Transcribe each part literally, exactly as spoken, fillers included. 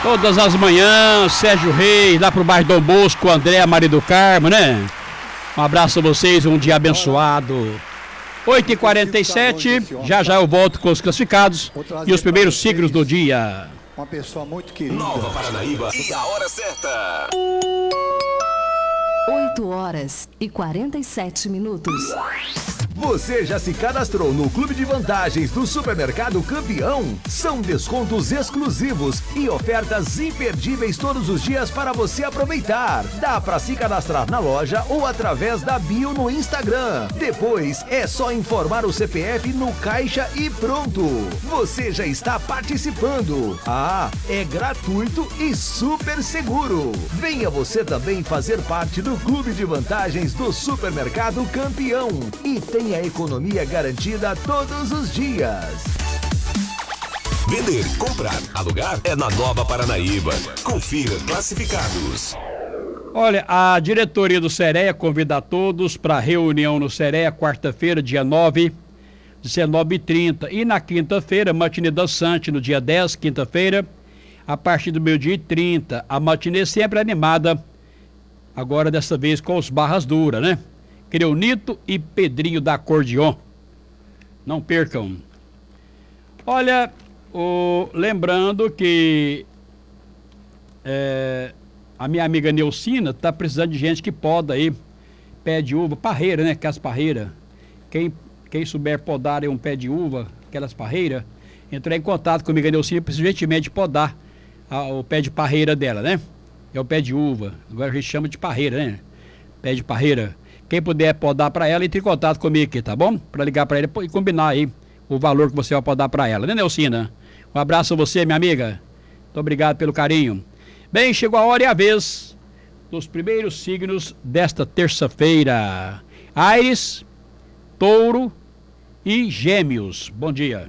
Todas as manhãs, Sérgio Reis, lá pro bairro Dom Bosco, André, Maria do Carmo, né? Um abraço a vocês, um dia abençoado. oito e quarenta e sete, já já eu volto com os classificados e os primeiros signos do dia. Uma pessoa muito querida. Nova Paranaíba e a hora certa. oito horas e quarenta e sete minutos. Você já se cadastrou no Clube de Vantagens do Supermercado Campeão? São descontos exclusivos e ofertas imperdíveis todos os dias para você aproveitar. Dá para se cadastrar na loja ou através da bio no Instagram. Depois é só informar o C P F no caixa e pronto. Você já está participando. Ah, é gratuito e super seguro. Venha você também fazer parte do Clube de Vantagens do Supermercado Campeão e tem a economia garantida todos os dias. Vender, comprar, alugar é na Nova Paranaíba. Confira classificados. Olha, a diretoria do Sereia convida a todos para a reunião no Sereia, quarta-feira, dia nove, dezenove e trinta. E na quinta-feira, matinê dançante, no dia dez, quinta-feira, a partir do meio-dia e trinta. A matinê sempre animada, agora dessa vez com os Barras Duras, né? Creonito e Pedrinho da Acordeon. Não percam. Olha, o, lembrando que é, a minha amiga Neucina está precisando de gente que poda aí pé de uva, parreira, né? Aquelas parreiras. Quem, quem souber podar aí um pé de uva, aquelas parreiras, entrar em contato comigo, a Neucina, precisa gentilmente podar a, o pé de parreira dela, né? É o pé de uva. Agora a gente chama de parreira, né? Pé de parreira. Quem puder podar para ela, entre em contato comigo aqui, tá bom? Para ligar para ela e combinar aí o valor que você vai podar para ela, né, Neucina? Um abraço a você, minha amiga. Muito obrigado pelo carinho. Bem, chegou a hora e a vez dos primeiros signos desta terça-feira. Áries, Touro e Gêmeos. Bom dia.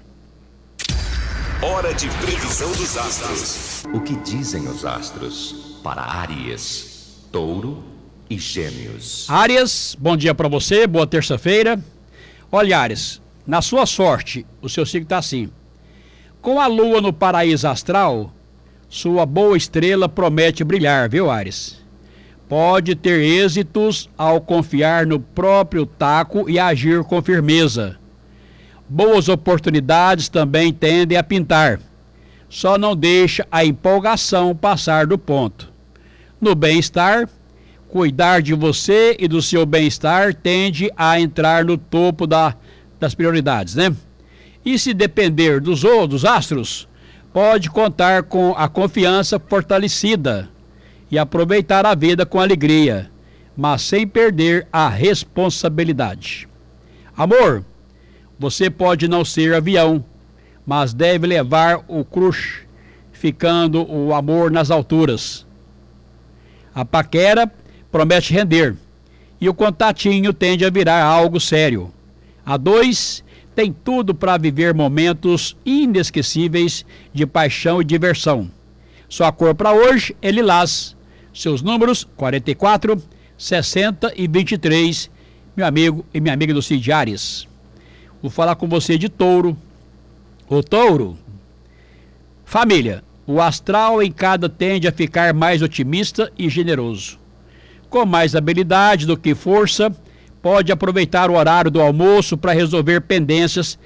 Hora de previsão dos astros. O que dizem os astros para Áries, Touro e Gêmeos? Áries, bom dia para você, boa terça-feira. Olha, Áries, na sua sorte, o seu signo está assim. Com a lua no paraíso astral, sua boa estrela promete brilhar, viu, Áries? Pode ter êxitos ao confiar no próprio taco e agir com firmeza. Boas oportunidades também tendem a pintar. Só não deixa a empolgação passar do ponto. No bem-estar, cuidar de você e do seu bem-estar tende a entrar no topo da, das prioridades, né? E se depender dos outros astros, pode contar com a confiança fortalecida e aproveitar a vida com alegria, mas sem perder a responsabilidade. Amor, você pode não ser avião, mas deve levar o crush, ficando o amor nas alturas. A paquera promete render e o contatinho tende a virar algo sério. A dois tem tudo para viver momentos inesquecíveis de paixão e diversão. Sua cor para hoje é lilás. Seus números quarenta e quatro, sessenta e vinte e três, meu amigo e minha amiga do Cid Áries. Vou falar com você de Touro. O Touro, família, o astral em cada tende a ficar mais otimista e generoso. Com mais habilidade do que força, pode aproveitar o horário do almoço para resolver pendências